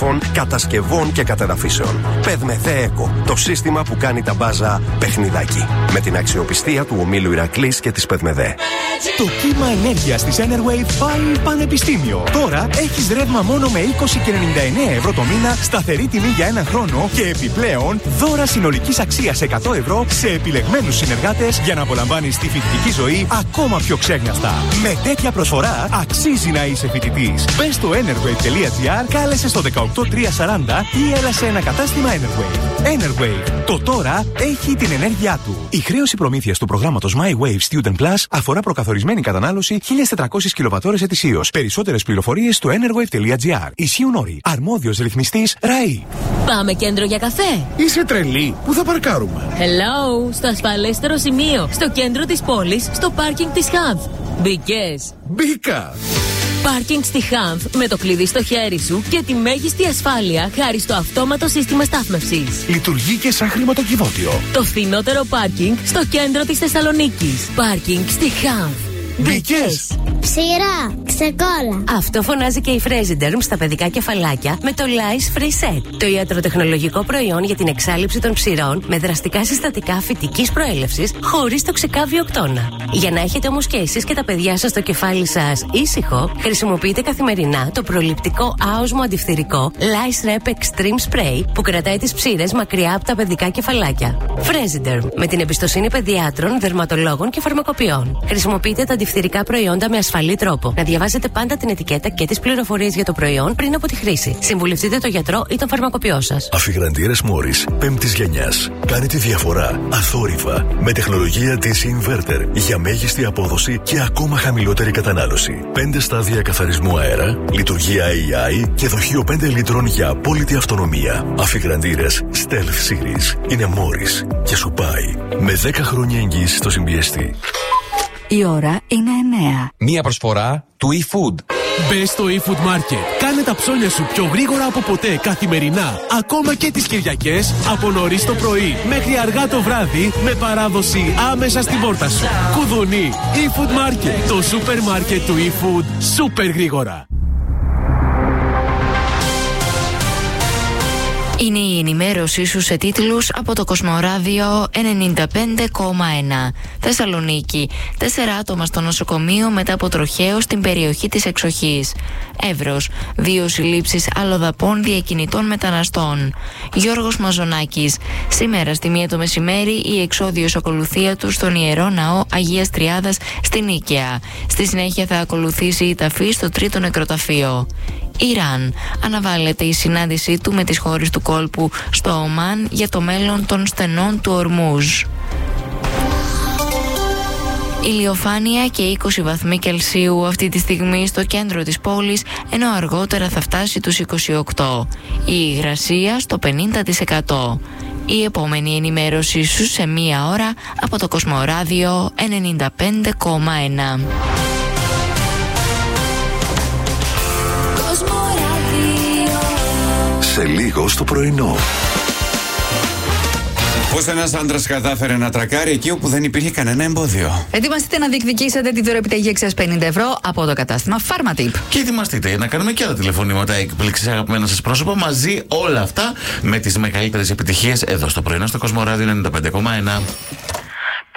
ζωγράφων, κατασκευών και κατεδαφίσεων. Παιδμεθέ Eco, το σύστημα που κάνει τα μπάζα παιχνιδάκι. Με την αξιοπιστία του ομίλου Ηρακλής και της Παιδμεθέ. Το κύμα ενέργειας της Enerwave πάει πανεπιστήμιο. Τώρα έχεις ρεύμα μόνο με 20,99 ευρώ το μήνα, σταθερή τιμή για ένα χρόνο και επιπλέον δώρα συνολικής αξίας 100 ευρώ σε επιλεγμένους συνεργάτες για να απολαμβάνεις τη φοιτητική ζωή ακόμα πιο ξέγνιαστα. Με τέτοια προσφορά αξίζει να είσαι φοιτητής. Μπες στο enerwave.gr, κάλεσε στο 18340 ή έλα σε ένα κατάστημα Enerwave. Enerwave. Το τώρα έχει την ενέργειά του. Η χρέωση προμήθειας του προγράμματος My Wave Student Plus αφορά προκαθορισμένη κατανάλωση 1.400 κιλοβατώρες ετησίως. Περισσότερες πληροφορίες στο enerwave.gr. Ισχύουν όροι. Αρμόδιος ρυθμιστής ΡΑΗ. Πάμε κέντρο για καφέ. Είσαι τρελή. Πού θα παρκάρουμε? Hello, στο ασφαλέστερο σημείο. Στο κέντρο της πόλης, στο πάρκινγκ της Χανθ. Μπήκες? Μπήκα. Πάρκινγκ στη Χανθ με το κλειδί στο χέρι σου και τη μέγιστη ασφάλεια χάρη στο αυτόματο σύστημα στάθμευσης. Λειτουργεί και σαν χρηματοκιβώτιο. Το φθηνότερο πάρκινγκ στο κέντρο της Θεσσαλονίκης. Πάρκινγκ στη Χανθ. Μπήκες? Ψηρά, ξεκόλα. Αυτό φωνάζει και η Fresiderm στα παιδικά κεφαλάκια με το Lice Free Set. Το ιατροτεχνολογικό προϊόν για την εξάλειψη των ψηρών με δραστικά συστατικά φυτικής προέλευσης χωρίς τοξικά βιοκτώνα. Για να έχετε όμως και εσείς και τα παιδιά σας το κεφάλι σας ήσυχο, χρησιμοποιείτε καθημερινά το προληπτικό άοσμο αντιφθηρικό Lice Rep Extreme Spray που κρατάει τις ψήρες μακριά από τα παιδικά κεφαλάκια. Fresiderm με την εμπιστοσύνη παιδιάτρων, δερματολόγων και φαρμακοποιών. Χρησιμοποιείτε τα αντιφθηρικά προϊόντα με ασφαλή τρόπο. Να διαβάζετε πάντα την ετικέτα και τις πληροφορίες για το προϊόν πριν από τη χρήση. Συμβουλευτείτε τον γιατρό ή τον φαρμακοποιό σας. Αφιγραντήρες Μόρις 5ης γενιάς. Κάνει τη διαφορά αθόρυβα με τεχνολογία της Inverter για μέγιστη απόδοση και ακόμα χαμηλότερη κατανάλωση. 5 στάδια καθαρισμού αέρα, λειτουργία AI και δοχείο 5 λίτρων για απόλυτη αυτονομία. Αφιγραντήρες Stealth Series είναι Μόρις και σου πάει με 10 χρόνια εγγύηση στο συμπιεστή. Η ώρα είναι 9. Μία προσφορά του eFood. Μπες στο eFood Market. Κάνε τα ψώνια σου πιο γρήγορα από ποτέ καθημερινά. Ακόμα και τις Κυριακές από νωρίς το πρωί μέχρι αργά το βράδυ με παράδοση άμεσα στην πόρτα σου. Κουδουνί. eFood Market. Το σούπερ μάρκετ του eFood. Σούπερ γρήγορα. Είναι η ενημέρωσή σου σε τίτλους από το Κοσμοράδιο 95,1. Θεσσαλονίκη. 4 άτομα στο νοσοκομείο μετά από τροχαίο στην περιοχή της εξοχής. Εύρος. 2 συλλήψεις αλλοδαπών διακινητών μεταναστών. Γιώργος Μαζονάκης. Σήμερα στη 1 το μεσημέρι η εξόδιος ακολουθία του στον Ιερό Ναό Αγίας Τριάδας στην Νίκαια. Στη συνέχεια θα ακολουθήσει η ταφή στο 3ο νεκροταφείο. Ιράν. Αναβάλλεται η συνάντησή του με τις χώρες του κόλπου στο Ομάν για το μέλλον των στενών του Ορμούζ. Ηλιοφάνεια και 20 βαθμοί Κελσίου αυτή τη στιγμή στο κέντρο της πόλης, ενώ αργότερα θα φτάσει τους 28. Η υγρασία στο 50%. Η επόμενη ενημέρωση σου σε 1 ώρα από το Κοσμοράδιο 95,1. Σε λίγο στο πρωινό. Πώς ένας άντρας κατάφερε να τρακάρει εκεί όπου δεν υπήρχε κανένα εμπόδιο. Ετοιμαστείτε να διεκδικήσετε τη δωρεοπιταγή αξίας 50 ευρώ από το κατάστημα Pharmatip. Και ετοιμαστείτε να κάνουμε και άλλα τηλεφωνήματα εκπλήξεις αγαπημένα σας πρόσωπα. Μαζί όλα αυτά με τις μεγαλύτερες επιτυχίες εδώ στο πρωινό στο Κοσμοράδιο 95,1.